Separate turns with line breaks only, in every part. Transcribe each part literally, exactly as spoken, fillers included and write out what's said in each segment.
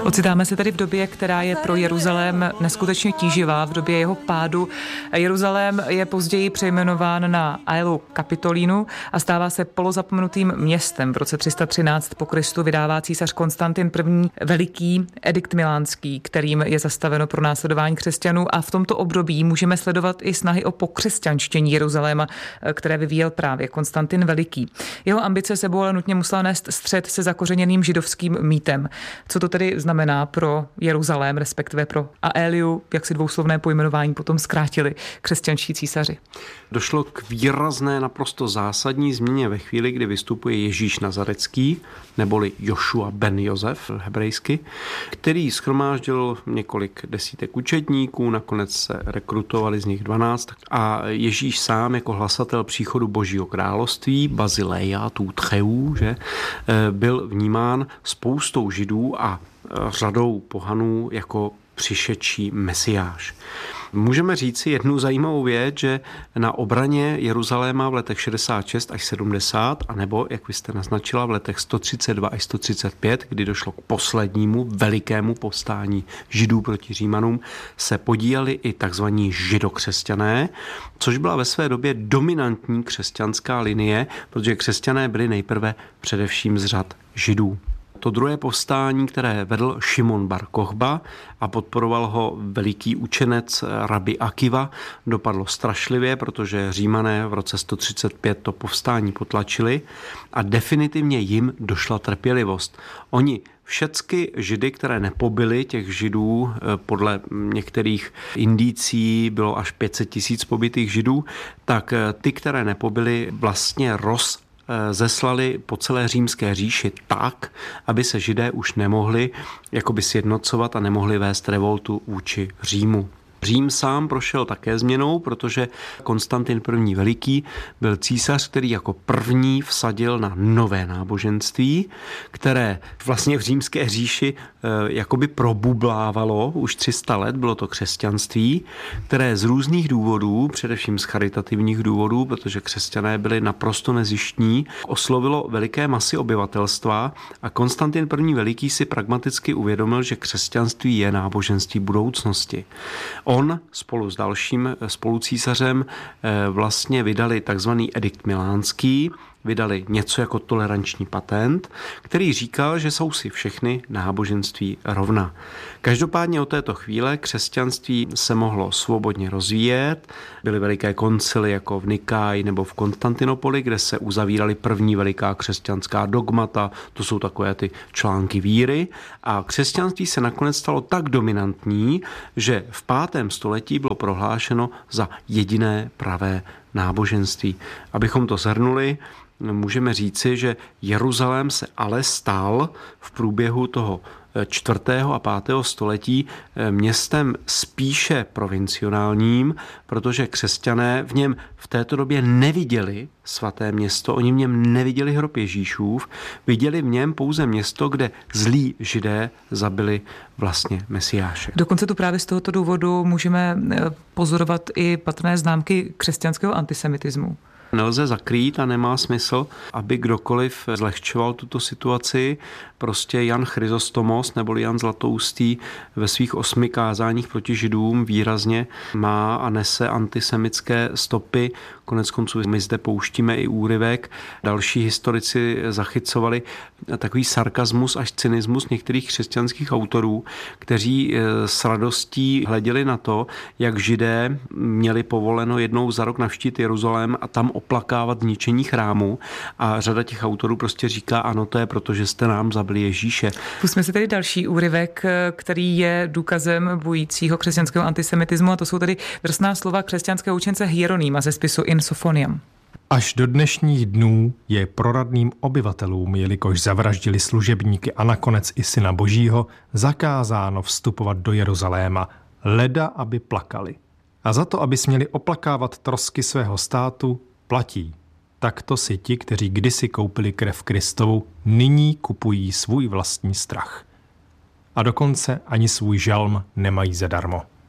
Ocitáme se tady v době, která je pro Jeruzalém neskutečně tíživá, v době jeho pádu. Jeruzalém je později přejmenován na Aelu Kapitolínu a stává se polozapomenutým městem. V roce tři sta třináct po Kristu vydává císař Konstantin I. veliký edikt milánský, kterým je zastaveno pronásledování křesťanů, a v tomto období můžeme sledovat i snahy o pokřesťanštění Jeruzaléma, které vyvíjel právě Konstantin Veliký. Jeho ambice sebou ale nutně musela nést střet se zakořeněným židovským mýtem. Co to tedy znamená pro Jeruzalém, respektive pro Aeliu, jak si dvouslovné pojmenování potom zkrátili křesťanští císaři?
Došlo k výrazné, naprosto zásadní změně ve chvíli, kdy vystupuje Ježíš Nazarecký, neboli Jošua ben Josef hebrejsky, který shromáždil několik desítek učedníků, nakonec se rekrutovali z nich dvanáct a Ježíš sám jako hlasatel příchodu Božího království, Bazileia, tu tcheu, že, byl vnímán spoustou židů a řadou pohanů jako přišedší mesiáš. Můžeme říci jednu zajímavou věc, že na obraně Jeruzaléma v letech šedesát šest až sedmdesát, anebo, jak vy jste naznačila, v letech sto třicet dva až sto třicet pět, kdy došlo k poslednímu velikému povstání Židů proti Římanům, se podíleli i takzvaní židokřesťané, což byla ve své době dominantní křesťanská linie, protože křesťané byli nejprve především z řad Židů. To druhé povstání, které vedl Šimon bar Kochba a podporoval ho veliký učenec Rabbi Akiva, dopadlo strašlivě, protože Římané v roce sto třicet pět to povstání potlačili a definitivně jim došla trpělivost. Oni všechny Židy, které nepobili, těch Židů podle některých indicí bylo až pět set tisíc pobitých Židů, tak ty, které nepobili, vlastně roz zeslali po celé římské říši tak, aby se Židé už nemohli jakoby sjednocovat a nemohli vést revoltu vůči Římu. Řím sám prošel také změnou, protože Konstantin I. Veliký byl císař, který jako první vsadil na nové náboženství, které vlastně v římské říši jakoby probublávalo už tři sta let, bylo to křesťanství, které z různých důvodů, především z charitativních důvodů, protože křesťané byli naprosto nezištní, oslovilo veliké masy obyvatelstva a Konstantin I. Veliký si pragmaticky uvědomil, že křesťanství je náboženství budoucnosti. On spolu s dalším spolucísařem vlastně vydali takzvaný edikt milánský, vydali něco jako toleranční patent, který říkal, že jsou si všechny náboženství rovna. Každopádně od této chvíle křesťanství se mohlo svobodně rozvíjet. Byly veliké koncily jako v Nikáji nebo v Konstantinopoli, kde se uzavíraly první veliká křesťanská dogmata, to jsou takové ty články víry. A křesťanství se nakonec stalo tak dominantní, že v pátém století bylo prohlášeno za jediné pravé náboženství. Abychom to shrnuli, můžeme říci, že Jeruzalém se ale stal v průběhu toho čtvrtého a pátého století městem spíše provincionálním, protože křesťané v něm v této době neviděli svaté město, oni v něm neviděli hrob Ježíšův, viděli v něm pouze město, kde zlí Židé zabili vlastně Mesiáše.
Dokonce tu právě z tohoto důvodu můžeme pozorovat i patrné známky křesťanského antisemitismu.
Nelze zakrýt a nemá smysl, aby kdokoliv zlehčoval tuto situaci. Prostě Jan Chryzostomos neboli Jan Zlatoustý ve svých osmi kázáních proti Židům výrazně má a nese antisemické stopy. Konec konců my zde pouštíme i úryvek. Další historici zachycovali takový sarkazmus až cynismus některých křesťanských autorů, kteří s radostí hleděli na to, jak Židé měli povoleno jednou za rok navštít Jeruzalém a tam oplakávat zničení chrámu. A řada těch autorů prostě říká, ano, to je proto, že jste nám zabili Ježíše.
Pusťme si tedy další úryvek, který je důkazem bujícího křesťanského antisemitismu, a to jsou tedy drsná slova křesťanského učence Hieronýma ze spisu In Sophoniam.
Až do dnešních dnů je proradným obyvatelům, jelikož zavraždili služebníky a nakonec i Syna Božího, zakázáno vstupovat do Jeruzaléma, leda, aby plakali. A za to, aby směli oplakávat trosky svého státu, platí. Takto si ti, kteří kdysi koupili krev Kristovu, nyní kupují svůj vlastní strach. A dokonce ani svůj žalm nemají zadarmo.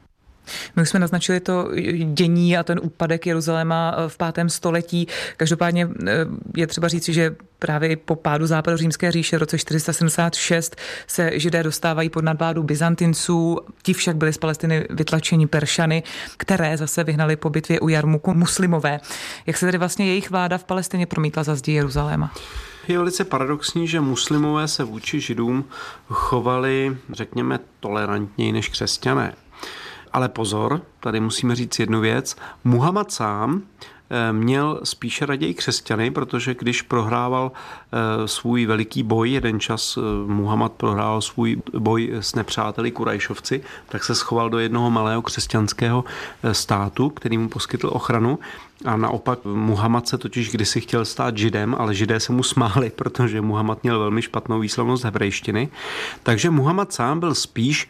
My už jsme naznačili to dění a ten úpadek Jeruzaléma v pátém století. Každopádně je třeba říci, že právě po pádu Západořímské říše v roce čtyři sta sedmdesát šest se Židé dostávají pod nadvládu Byzantinců. Ti však byli z Palestiny vytlačeni Peršany, které zase vyhnali po bitvě u Jarmuku muslimové. Jak se tedy vlastně jejich vláda v Palestině promítla za zdi Jeruzaléma?
Je velice paradoxní, že muslimové se vůči Židům chovali, řekněme, tolerantněji než křesťané. Ale pozor, tady musíme říct jednu věc. Muhammad sám měl spíše raději křesťany, protože když prohrával svůj veliký boj, jeden čas Muhammad prohrával svůj boj s nepřáteli Kurajšovci, tak se schoval do jednoho malého křesťanského státu, který mu poskytl ochranu. A naopak Muhammad se totiž kdysi chtěl stát Židem, ale Židé se mu smáli, protože Muhammad měl velmi špatnou výslovnost hebrejštiny. Takže Muhammad sám byl spíš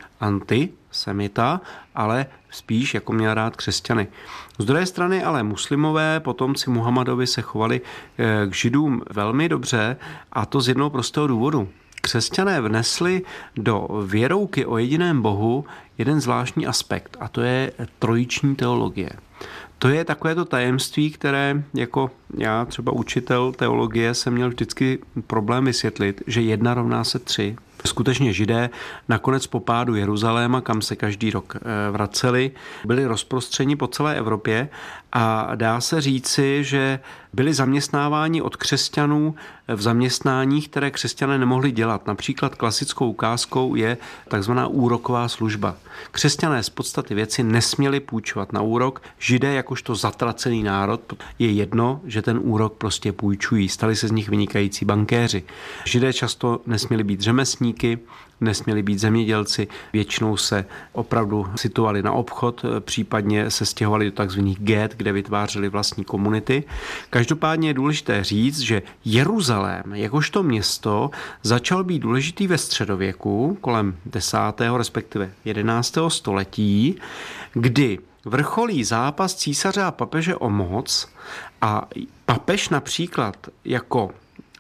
antisemita, ale spíš jako měl rád křesťany. Z druhé strany ale muslimové potomci Muhammadovi se chovali k Židům velmi dobře, a to z jednoho prostého důvodu. Křesťané vnesli do věrouky o jediném Bohu jeden zvláštní aspekt, a to je trojiční teologie. To je takové to tajemství, které jako já třeba učitel teologie jsem měl vždycky problém vysvětlit, že jedna rovná se tři. Skutečně Židé nakonec po pádu Jeruzaléma, kam se každý rok vraceli, byli rozprostřeni po celé Evropě a dá se říci, že byli zaměstnáváni od křesťanů v zaměstnáních, které křesťané nemohli dělat. Například klasickou ukázkou je takzvaná úroková služba. Křesťané z podstaty věci nesměli půjčovat na úrok. Židé jakožto zatracený národ je jedno, že ten úrok prostě půjčují. Stali se z nich vynikající bankéři. Židé často nesměli být řemeslníky, nesměli být zemědělci, většinou se opravdu situovali na obchod, případně se stěhovali do takzvaných ghet, kde vytvářeli vlastní komunity. Každopádně je důležité říct, že Jeruzalém, jakožto město, začal být důležitý ve středověku, kolem desátého respektive jedenáctého století, kdy vrcholí zápas císaře a papeže o moc a papež například jako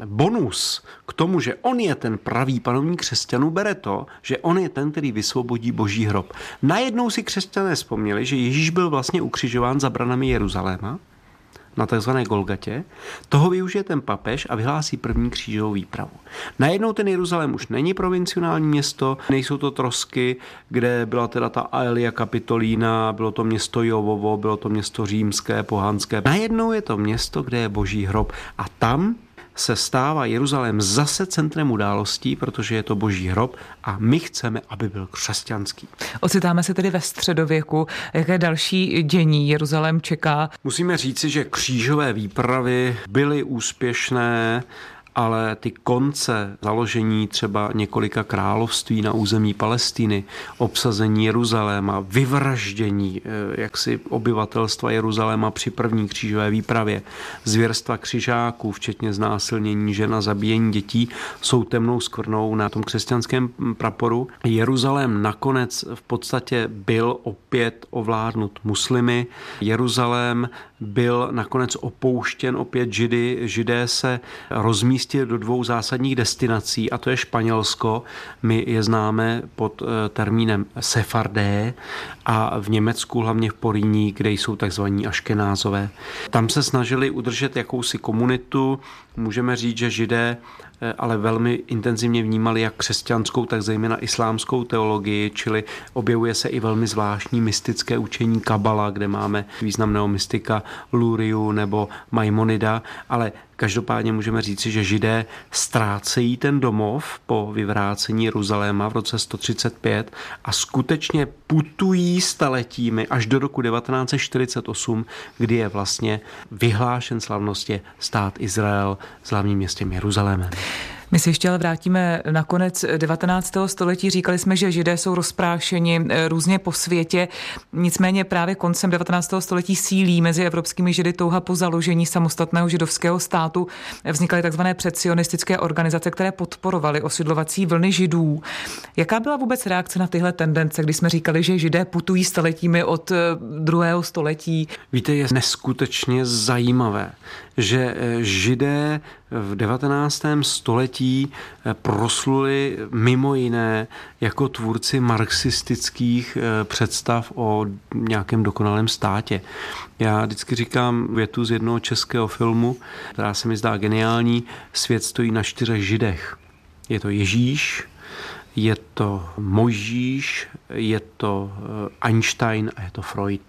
bonus k tomu, že on je ten pravý panovník křesťanů, bere to, že on je ten, který vysvobodí Boží hrob. Najednou si křesťané vzpomněli, že Ježíš byl vlastně ukřižován za branami Jeruzaléma na takzvané Golgatě. Toho využije ten papež a vyhlásí první křížovou výpravu. Najednou ten Jeruzalém už není provinciální město, nejsou to trosky, kde byla teda ta Aelia Capitolina, bylo to město Jovovo, bylo to město římské, pohanské. Najednou je to město, kde je Boží hrob a tam se stává Jeruzalém zase centrem událostí, protože je to Boží hrob a my chceme, aby byl křesťanský.
Ocitáme se tedy ve středověku. Jaké další dění Jeruzalém čeká?
Musíme říci, že křížové výpravy byly úspěšné, ale ty konce založení třeba několika království na území Palestiny, obsazení Jeruzaléma, vyvraždění jaksi obyvatelstva Jeruzaléma při první křížové výpravě, zvěrstva křižáků, včetně znásilnění žen a zabíjení dětí, jsou temnou skvrnou na tom křesťanském praporu. Jeruzalém nakonec v podstatě byl opět ovládnut muslimy. Jeruzalém byl nakonec opouštěn opět Židy. Židé se rozmístili do dvou zásadních destinací, a to je Španělsko. My je známe pod termínem Sefardé a v Německu, hlavně v Poríní, kde jsou takzvaní Aškenázové. Tam se snažili udržet jakousi komunitu. Můžeme říct, že Židé ale velmi intenzivně vnímali jak křesťanskou, tak zejména islámskou teologii, čili objevuje se i velmi zvláštní mystické učení Kabala, kde máme významného mystika Luriu nebo Maimonida, ale každopádně můžeme říci, že Židé ztrácejí ten domov po vyvrácení Jeruzaléma v roce sto třicet pět a skutečně putují staletími až do roku devatenáct set čtyřicet osm, kdy je vlastně vyhlášen slavnostně stát Izrael s hlavním městem Jeruzalémem.
My se ještě ale vrátíme na konec devatenáctého století. Říkali jsme, že Židé jsou rozprášeni různě po světě. Nicméně právě koncem devatenáctého století sílí mezi evropskými Židy touha po založení samostatného židovského státu. Vznikaly takzvané předsionistické organizace, které podporovaly osidlovací vlny Židů. Jaká byla vůbec reakce na tyhle tendence, když jsme říkali, že Židé putují staletími od druhého století?
Víte, je neskutečně zajímavé, že Židé v devatenáctém století prosluli mimo jiné jako tvůrci marxistických představ o nějakém dokonalém státě. Já vždycky říkám větu z jednoho českého filmu, která se mi zdá geniální: svět stojí na čtyřech židech. Je to Ježíš, je to Mojžíš, je to Einstein a je to Freud.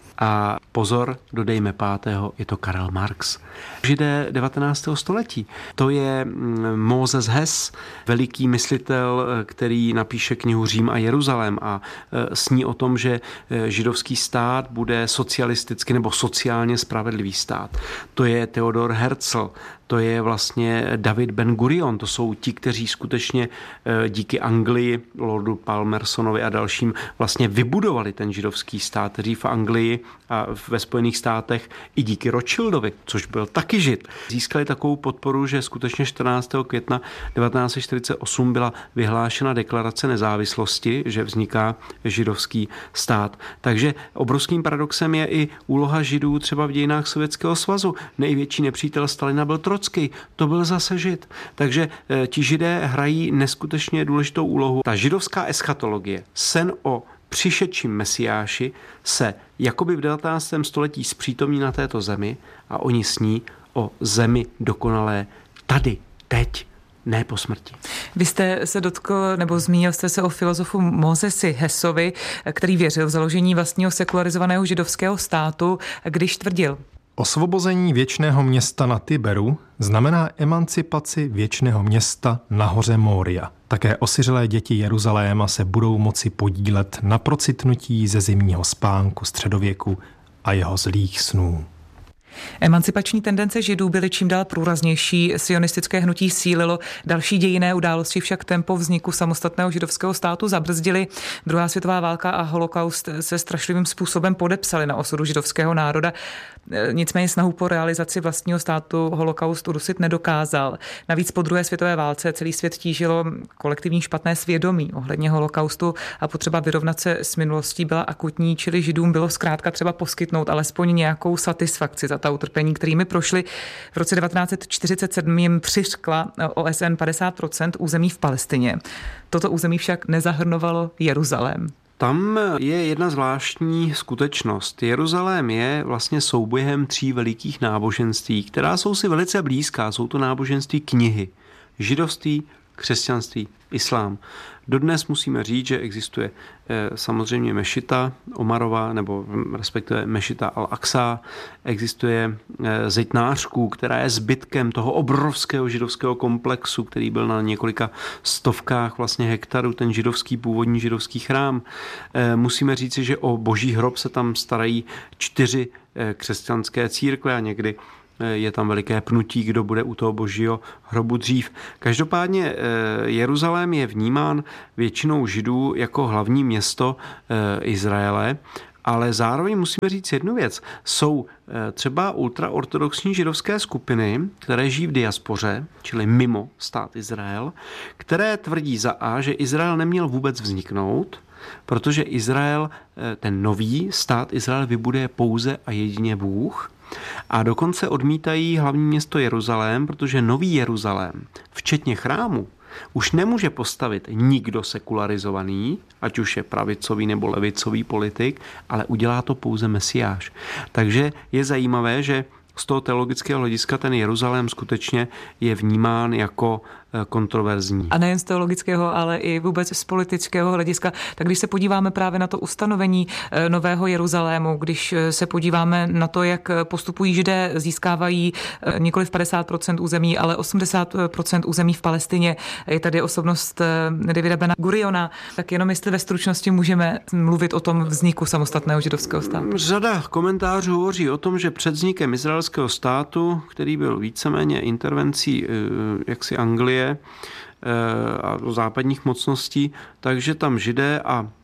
A pozor, dodejme pátého, je to Karel Marx. Židé devatenáctého století. To je Moses Hess, veliký myslitel, který napíše knihu Řím a Jeruzalém a sní o tom, že židovský stát bude socialisticky nebo sociálně spravedlivý stát. To je Theodor Herzl, to je vlastně David Ben Gurion, to jsou ti, kteří skutečně díky Anglii, Lordu Palmersonovi a dalším vlastně vybudovali ten židovský stát, kteří v Anglii a ve Spojených státech i díky Rothschildovi, což byl taky žid, získali takovou podporu, že skutečně čtrnáctého května devatenáct set čtyřicet osm byla vyhlášena deklarace nezávislosti, že vzniká židovský stát. Takže obrovským paradoxem je i úloha židů třeba v dějinách Sovětského svazu. Největší nepřítel Stalina byl Trockij, to byl zase žid. Takže ti židé hrají neskutečně důležitou úlohu. Ta židovská eschatologie, sen o přišedším mesiáši, se jakoby v devatenáctém století zpřítomní na této zemi a oni sní o zemi dokonalé tady, teď, ne po smrti.
Vy jste se dotkl, nebo zmínil jste se o filozofu Mosesi Hessovi, který věřil v založení vlastního sekularizovaného židovského státu, když tvrdil:
osvobození věčného města na Tiberu znamená emancipaci věčného města na hoře Moria. Také osiřelé děti Jeruzaléma se budou moci podílet na procitnutí ze zimního spánku středověku a jeho zlých snů.
Emancipační tendence židů byly čím dál průraznější, sionistické hnutí sílilo, další dějinné události však tempo vzniku samostatného židovského státu zabrzdily. Druhá světová válka a holokaust se strašlivým způsobem podepsaly na osudu židovského národa. Nicméně snahu po realizaci vlastního státu holokaust udusit nedokázal. Navíc po druhé světové válce celý svět tížilo kolektivní špatné svědomí ohledně holokaustu a potřeba vyrovnat se s minulostí byla akutní, čili židům bylo zkrátka třeba poskytnout alespoň nějakou satisfakci za ta utrpení, kterými prošli. V roce devatenáct set čtyřicet sedm jim přiřkla O S N padesát procent území v Palestině. Toto území však nezahrnovalo Jeruzalém.
Tam je jedna zvláštní skutečnost. Jeruzalém je vlastně souběhem tří velikých náboženství, která jsou si velice blízká. Jsou to náboženství knihy. Židovství, křesťanství, islám. Dodnes musíme říct, že existuje samozřejmě mešita Omarova, nebo respektive mešita Al-Aqsa, existuje zeď nářků, která je zbytkem toho obrovského židovského komplexu, který byl na několika stovkách vlastně hektarů, ten židovský, původní židovský chrám. Musíme říci, že o boží hrob se tam starají čtyři křesťanské církve a někdy je tam veliké pnutí, kdo bude u toho božího hrobu dřív. Každopádně Jeruzalém je vnímán většinou židů jako hlavní město Izraele, ale zároveň musíme říct jednu věc. Jsou třeba ultraortodoxní židovské skupiny, které žijí v diaspoře, čili mimo stát Izrael, které tvrdí za A, že Izrael neměl vůbec vzniknout, protože Izrael, ten nový stát Izrael vybuduje pouze a jedině Bůh. A dokonce odmítají hlavní město Jeruzalém, protože nový Jeruzalém, včetně chrámu, už nemůže postavit nikdo sekularizovaný, ať už je pravicový nebo levicový politik, ale udělá to pouze Mesiáš. Takže je zajímavé, že z toho teologického hlediska ten Jeruzalém skutečně je vnímán jako kontroverzní.
A nejen z teologického, ale i vůbec z politického hlediska. Tak když se podíváme právě na to ustanovení Nového Jeruzalému, když se podíváme na to, jak postupují Židé, získávají nikoliv padesát procent území, ale osmdesát procent území v Palestině. Je tady osobnost Davida Bena Guriona. Tak jenom jestli ve stručnosti můžeme mluvit o tom vzniku samostatného židovského státu.
Řada komentářů hovoří o tom, že před vznikem izraelského státu, který byl víceméně intervencí jaksi Anglie a západních mocností, takže tam Židé a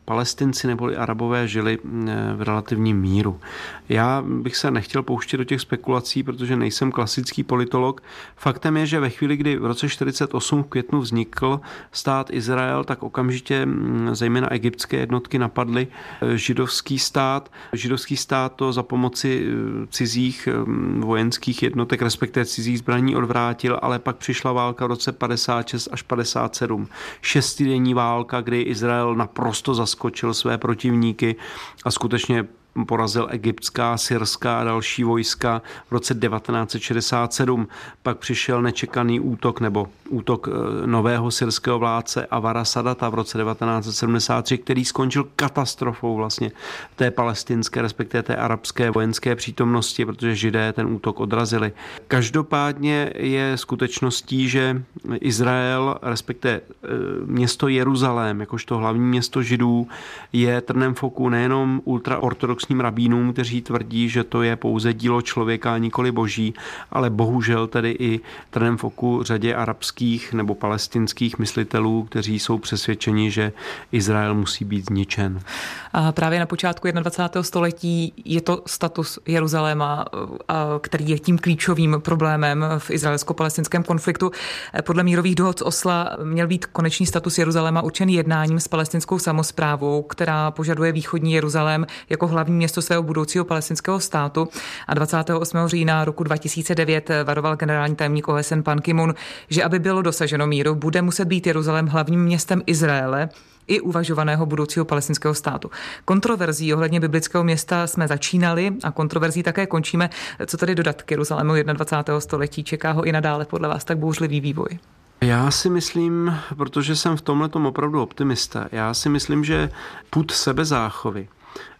Palestinci neboli Arabové žili v relativním míru. Já bych se nechtěl pouštět do těch spekulací, protože nejsem klasický politolog. Faktem je, že ve chvíli, kdy v roce čtyřicet osm v květnu vznikl stát Izrael, tak okamžitě zejména egyptské jednotky napadly židovský stát. Židovský stát to za pomoci cizích vojenských jednotek, respektive cizích zbraní odvrátil, ale pak přišla válka v roce padesát šest až padesát sedm. Šestidenní válka, kdy Izrael naprosto zaskočil své protivníky a skutečně porazil egyptská, syrská a další vojska v roce devatenáct set šedesát sedm. Pak přišel nečekaný útok nebo útok nového syrského vládce Anvara Sadata v roce devatenáct set sedmdesát tři, který skončil katastrofou vlastně té palestinské, respektive té arabské vojenské přítomnosti, protože Židé ten útok odrazili. Každopádně je skutečností, že Izrael, respektive město Jeruzalém, jakožto hlavní město Židů, je trnem v oku nejenom ultraortodoxním rabínům, kteří tvrdí, že to je pouze dílo člověka a nikoli boží, ale bohužel tedy i trnem v oku řadě arabských nebo palestinských myslitelů, kteří jsou přesvědčeni, že Izrael musí být zničen.
A právě na počátku dvacátého prvního století je to status Jeruzaléma, který je tím klíčovým problémem v izraelsko-palestinském konfliktu. Podle mírových dohod z Osla měl být konečný status Jeruzaléma určený jednáním s palestinskou samosprávou, která požaduje východní Jeruzalém jako hlavní město svého budoucího palestinského státu. A dvacátého osmého října roku dva tisíce devět varoval generální tajemník O S N Pan Ki-moon, že aby bylo dosaženo míru, bude muset být Jeruzalém hlavním městem Izraele i uvažovaného budoucího palestinského státu. Kontroverzí ohledně biblického města jsme začínali a kontroverzí také končíme. Co tady dodat k Jeruzalému dvacátého prvního století? Čeká ho i nadále podle vás tak bouřlivý vývoj?
Já si myslím, protože jsem v tomhletom opravdu optimista, já si myslím, že pud sebezáchovy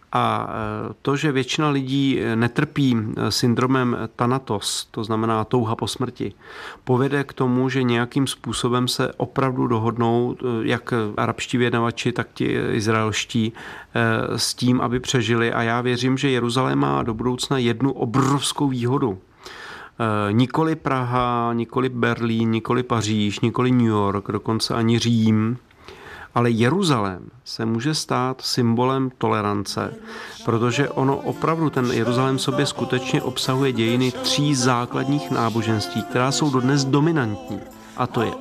a to, že většina lidí netrpí syndromem Thanatos, to znamená touha po smrti, povede k tomu, že nějakým způsobem se opravdu dohodnou, jak arabští vyjednavači, tak ti izraelští, s tím, aby přežili. A já věřím, že Jeruzalém má do budoucna jednu obrovskou výhodu. Nikoli Praha, nikoli Berlín, nikoli Paříž, nikoli New York, dokonce ani Řím, ale Jeruzalém se může stát symbolem tolerance, protože ono opravdu ten Jeruzalém sobě skutečně obsahuje dějiny tří základních náboženství, která jsou dodnes dominantní. A to je